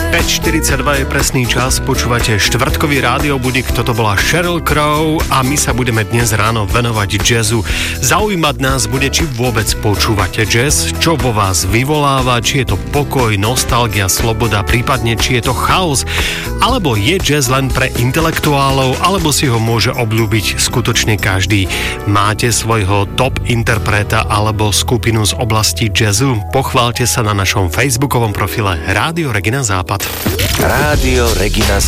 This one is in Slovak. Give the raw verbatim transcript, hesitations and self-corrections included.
päť štyridsaťdva je presný čas, počúvate štvrtkový rádiobudík, toto bola Sheryl Crow a my sa budeme dnes ráno venovať jazzu. Zaujímať nás bude, či vôbec počúvate jazz, čo vo vás vyvoláva, či je to pokoj, nostalgia, sloboda, prípadne či je to chaos, alebo je jazz len pre intelektuálov, alebo si ho môže obľúbiť skutočne každý. Máte svojho top interpreta alebo skupinu z oblasti jazzu? Pochváľte sa na našom facebookovom profile Rádio Regina Západ. Rádio Regina Západ.